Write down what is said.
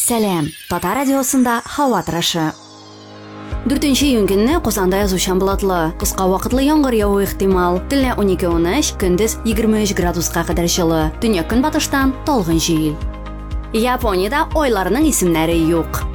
Сәлем, Татар радиосында һава торышы. 4 июнь көнне Казанда язучан булатлы. Кыска вакытлы яңгыр яву ихтимал. Төнлә 12-13, көндез 23 градуска кадәр җылы. Төньяк көнбатыштан талгын җил. Япониядә айларның исемнәре юк.